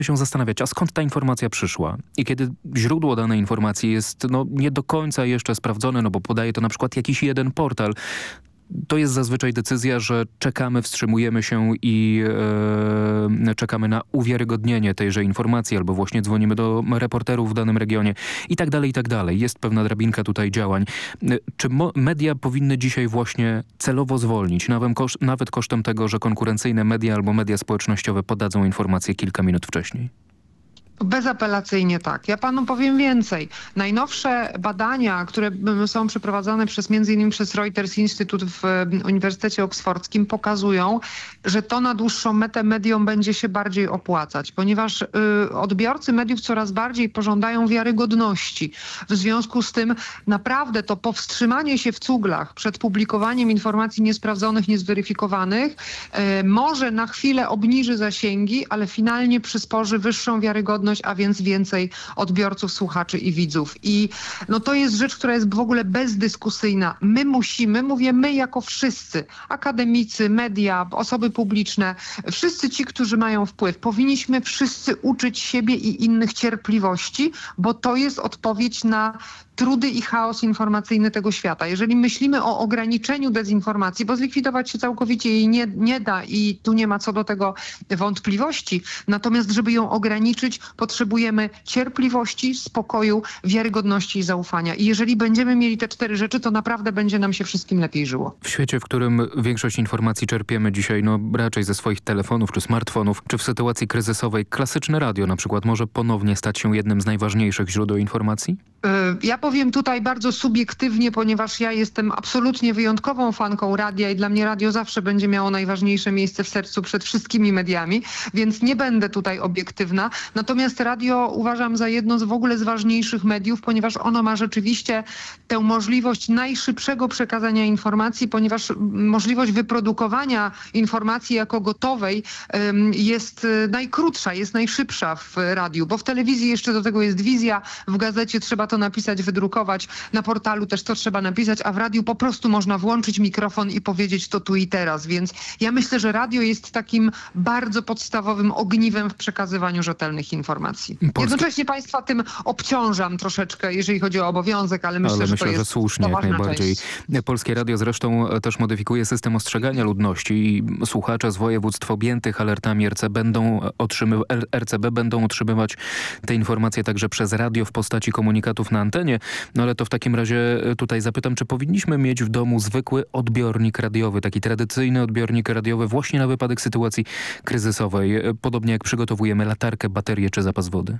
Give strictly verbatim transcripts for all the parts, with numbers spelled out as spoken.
się zastanawiać, a skąd ta informacja przyszła? I kiedy źródło danej informacji jest no, nie do końca jeszcze sprawdzone, no bo podaje to na przykład jakiś jeden portal, to jest zazwyczaj decyzja, że czekamy, wstrzymujemy się i e, czekamy na uwiarygodnienie tejże informacji, albo właśnie dzwonimy do reporterów w danym regionie i tak dalej, i tak dalej. Jest pewna drabinka tutaj działań. Czy media powinny dzisiaj właśnie celowo zwolnić, nawet, koszt, nawet kosztem tego, że konkurencyjne media albo media społecznościowe podadzą informacje kilka minut wcześniej? Bezapelacyjnie tak. Ja panu powiem więcej. Najnowsze badania, które są przeprowadzane przez między innymi przez Reuters Instytut w Uniwersytecie Oksfordzkim, pokazują, że to na dłuższą metę mediom będzie się bardziej opłacać, ponieważ y, odbiorcy mediów coraz bardziej pożądają wiarygodności. W związku z tym naprawdę to powstrzymanie się w cuglach przed publikowaniem informacji niesprawdzonych, niezweryfikowanych y, może na chwilę obniży zasięgi, ale finalnie przysporzy wyższą wiarygodność, a więc więcej odbiorców, słuchaczy i widzów. I no to jest rzecz, która jest w ogóle bezdyskusyjna. My musimy, mówię my jako wszyscy, akademicy, media, osoby publiczne, wszyscy ci, którzy mają wpływ, powinniśmy wszyscy uczyć siebie i innych cierpliwości, bo to jest odpowiedź na trudy i chaos informacyjny tego świata. Jeżeli myślimy o ograniczeniu dezinformacji, bo zlikwidować się całkowicie jej nie, nie da i tu nie ma co do tego wątpliwości, natomiast żeby ją ograniczyć, potrzebujemy cierpliwości, spokoju, wiarygodności i zaufania. I jeżeli będziemy mieli te cztery rzeczy, to naprawdę będzie nam się wszystkim lepiej żyło. W świecie, w którym większość informacji czerpiemy dzisiaj no raczej ze swoich telefonów czy smartfonów, czy w sytuacji kryzysowej klasyczne radio na przykład może ponownie stać się jednym z najważniejszych źródeł informacji? Ja powiem tutaj bardzo subiektywnie, ponieważ ja jestem absolutnie wyjątkową fanką radia i dla mnie radio zawsze będzie miało najważniejsze miejsce w sercu przed wszystkimi mediami, więc nie będę tutaj obiektywna. Natomiast radio uważam za jedno z w ogóle z ważniejszych mediów, ponieważ ono ma rzeczywiście tę możliwość najszybszego przekazania informacji, ponieważ możliwość wyprodukowania informacji jako gotowej jest najkrótsza, jest najszybsza w radiu, bo w telewizji jeszcze do tego jest wizja, w gazecie trzeba to napisać, wydrukować, na portalu też to trzeba napisać, a w radiu po prostu można włączyć mikrofon i powiedzieć to tu i teraz, więc ja myślę, że radio jest takim bardzo podstawowym ogniwem w przekazywaniu rzetelnych informacji. Polska... Jednocześnie państwa tym obciążam troszeczkę, jeżeli chodzi o obowiązek, ale myślę, ale że myślę, to jest że słusznie jak najbardziej. Część. Polskie Radio zresztą też modyfikuje system ostrzegania ludności i słuchacze z województw objętych alertami R C B będą, otrzymyw- R C B będą otrzymywać te informacje także przez radio w postaci komunikatów na antenie. No ale to w takim razie tutaj zapytam, czy powinniśmy mieć w domu zwykły odbiornik radiowy, taki tradycyjny odbiornik radiowy właśnie na wypadek sytuacji kryzysowej, podobnie jak przygotowujemy latarkę, baterię czy zapas wody?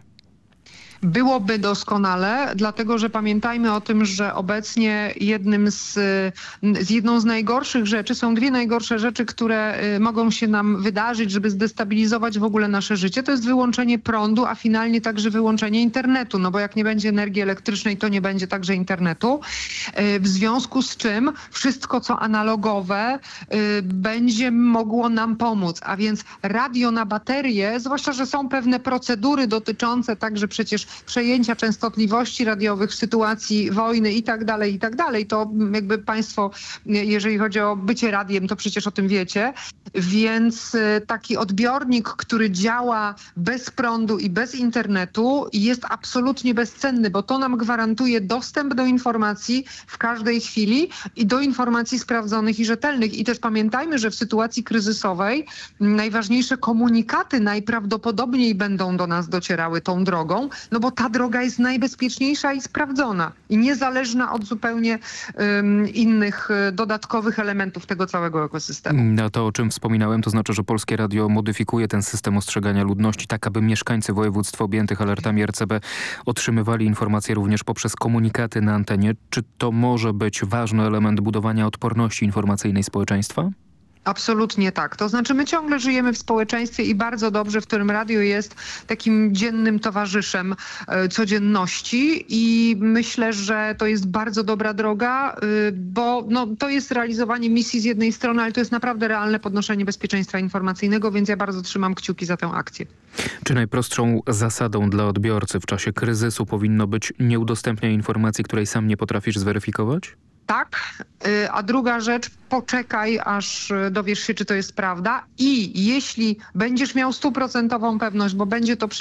Byłoby doskonale, dlatego że pamiętajmy o tym, że obecnie jednym z, z jedną z najgorszych rzeczy, są dwie najgorsze rzeczy, które mogą się nam wydarzyć, żeby zdestabilizować w ogóle nasze życie. To jest wyłączenie prądu, a finalnie także wyłączenie internetu, no bo jak nie będzie energii elektrycznej, to nie będzie także internetu. W związku z czym wszystko, co analogowe, będzie mogło nam pomóc, a więc radio na baterię, zwłaszcza, że są pewne procedury dotyczące także przecież przejęcia częstotliwości radiowych w sytuacji wojny i tak dalej, i tak dalej. To jakby państwo, jeżeli chodzi o bycie radiem, to przecież o tym wiecie. Więc taki odbiornik, który działa bez prądu i bez internetu jest absolutnie bezcenny, bo to nam gwarantuje dostęp do informacji w każdej chwili i do informacji sprawdzonych i rzetelnych. I też pamiętajmy, że w sytuacji kryzysowej najważniejsze komunikaty najprawdopodobniej będą do nas docierały tą drogą, no bo ta droga jest najbezpieczniejsza i sprawdzona i niezależna od zupełnie um, innych dodatkowych elementów tego całego ekosystemu. No to, o czym wspominałem, to znaczy, że Polskie Radio modyfikuje ten system ostrzegania ludności tak, aby mieszkańcy województw objętych alertami R C B otrzymywali informacje również poprzez komunikaty na antenie. Czy to może być ważny element budowania odporności informacyjnej społeczeństwa? Absolutnie tak. To znaczy my ciągle żyjemy w społeczeństwie i bardzo dobrze, w którym radio jest takim dziennym towarzyszem e, codzienności i myślę, że to jest bardzo dobra droga, y, bo no, to jest realizowanie misji z jednej strony, ale to jest naprawdę realne podnoszenie bezpieczeństwa informacyjnego, więc ja bardzo trzymam kciuki za tę akcję. Czy najprostszą zasadą dla odbiorcy w czasie kryzysu powinno być nie udostępniaj informacji, której sam nie potrafisz zweryfikować? tak, y, a druga rzecz, poczekaj, aż y, dowiesz się, czy to jest prawda i jeśli będziesz miał stuprocentową pewność, bo będzie to